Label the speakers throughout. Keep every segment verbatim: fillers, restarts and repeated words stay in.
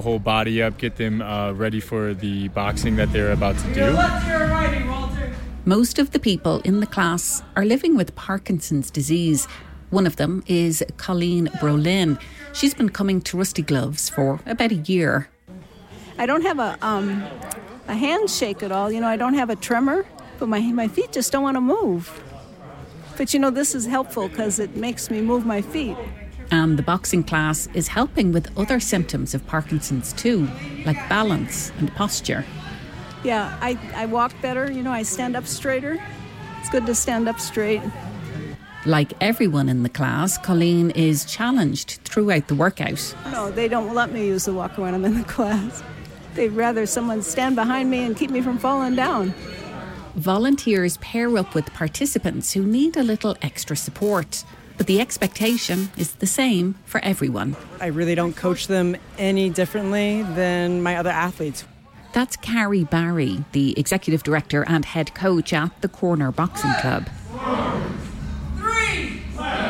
Speaker 1: Whole body up, get them uh, ready for the boxing that they're about to do.
Speaker 2: Most of the people in the class are living with Parkinson's disease. One of them is Colleen Brolin. She's been coming to Rusty Gloves for about a year.
Speaker 3: I don't have a um, a handshake at all. You know, I don't have a tremor, but my, my feet just don't want to move. But, you know, this is helpful because it makes me move my feet.
Speaker 2: And the boxing class is helping with other symptoms of Parkinson's too, like balance and posture.
Speaker 3: Yeah, I, I walk better, you know, I stand up straighter. It's good to stand up straight.
Speaker 2: Like everyone in the class, Colleen is challenged throughout the workout.
Speaker 3: No, they don't let me use the walker when I'm in the class. They'd rather someone stand behind me and keep me from falling down.
Speaker 2: Volunteers pair up with participants who need a little extra support. But the expectation is the same for everyone.
Speaker 4: I really don't coach them any differently than my other athletes.
Speaker 2: That's Carrie Barry, the executive director and head coach at the Corner Boxing Club.
Speaker 5: Three,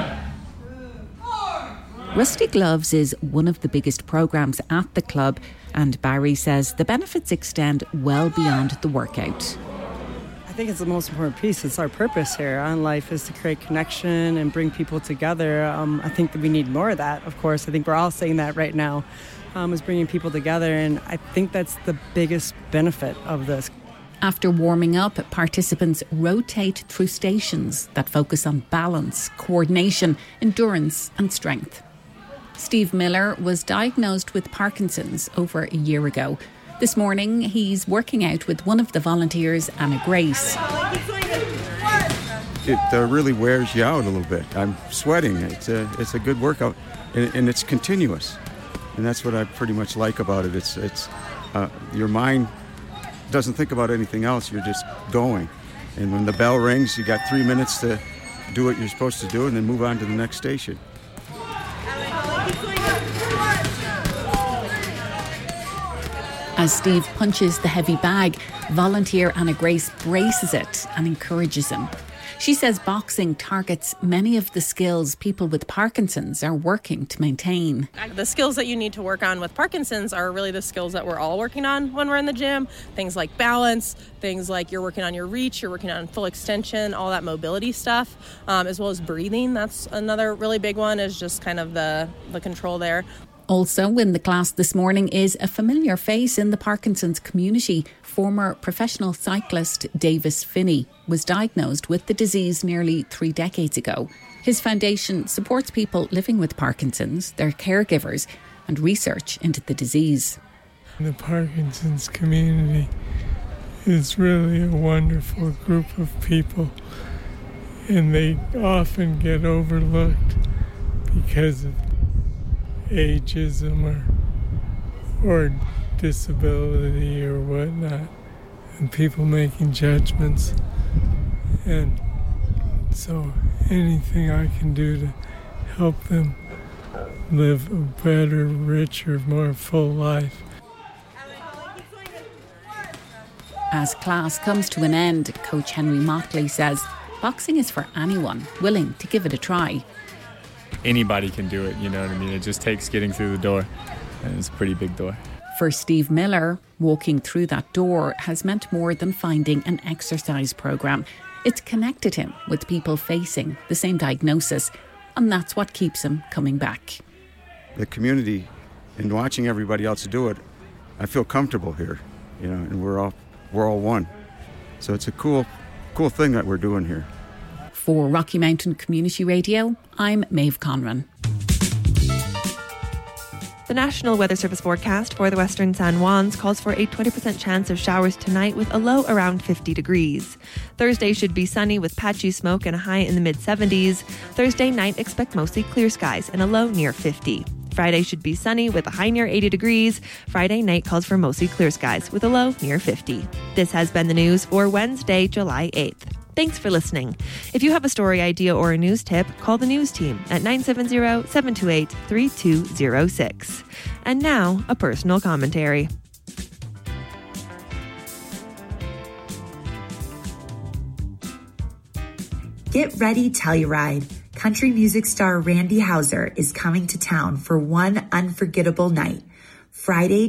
Speaker 2: four. Rusty Gloves is one of the biggest programmes at the club, and Barry says the benefits extend well beyond the workout.
Speaker 4: I think it's the most important piece. It's our purpose here in life is to create connection and bring people together. Um, I think that we need more of that, of course. I think we're all saying that right now, um, is bringing people together. And I think that's the biggest benefit of this.
Speaker 2: After warming up, participants rotate through stations that focus on balance, coordination, endurance and strength. Steve Miller was diagnosed with Parkinson's over a year ago. This morning, he's working out with one of the volunteers, Anna Grace.
Speaker 6: It uh, really wears you out a little bit. I'm sweating. It's a, it's a good workout, and, and it's continuous. And that's what I pretty much like about it. It's, it's uh, your mind doesn't think about anything else. You're just going. And when the bell rings, you got three minutes to do what you're supposed to do and then move on to the next station.
Speaker 2: As Steve punches the heavy bag, volunteer Anna Grace braces it and encourages him. She says boxing targets many of the skills people with Parkinson's are working to maintain.
Speaker 7: The skills that you need to work on with Parkinson's are really the skills that we're all working on when we're in the gym. Things like balance, things like you're working on your reach, you're working on full extension, all that mobility stuff, um, as well as breathing. That's another really big one, is just kind of the, the control there.
Speaker 2: Also in the class this morning is a familiar face in the Parkinson's community. Former professional cyclist Davis Finney was diagnosed with the disease nearly three decades ago. His foundation supports people living with Parkinson's, their caregivers, and research into the disease.
Speaker 8: The Parkinson's community is really a wonderful group of people, and they often get overlooked because of ageism or or disability or whatnot, and people making judgments. And so anything I can do to help them live a better, richer, more full life.
Speaker 2: As class comes to an end, Coach Henry Motley says boxing is for anyone willing to give it a try.
Speaker 1: Anybody can do it, you know what I mean? It just takes getting through the door, and it's a pretty big door.
Speaker 2: For Steve Miller, walking through that door has meant more than finding an exercise programme. It's connected him with people facing the same diagnosis, and that's what keeps him coming back.
Speaker 6: The community, and watching everybody else do it, I feel comfortable here, you know, and we're all we're all one. So it's a cool, cool thing that we're doing here.
Speaker 2: For Rocky Mountain Community Radio, I'm Maeve Conran.
Speaker 9: The National Weather Service forecast for the Western San Juans calls for a twenty percent chance of showers tonight with a low around fifty degrees. Thursday should be sunny with patchy smoke and a high in the mid seventies. Thursday night, expect mostly clear skies and a low near fifty. Friday should be sunny with a high near eighty degrees. Friday night calls for mostly clear skies with a low near fifty. This has been the news for Wednesday, July eighth. Thanks for listening. If you have a story idea or a news tip, call the news team at nine seven zero, seven two eight, three two zero six. And now, a personal commentary.
Speaker 10: Get ready, Telluride. Country music star Randy Houser is coming to town for one unforgettable night. Friday,